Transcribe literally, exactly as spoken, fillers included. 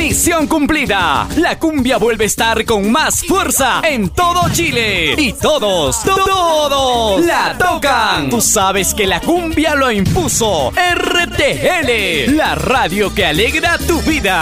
Misión cumplida. La cumbia vuelve a estar con más fuerza en todo Chile. Y todos, todos la tocan. Tú sabes que la cumbia lo impuso R T L, la radio que alegra tu vida.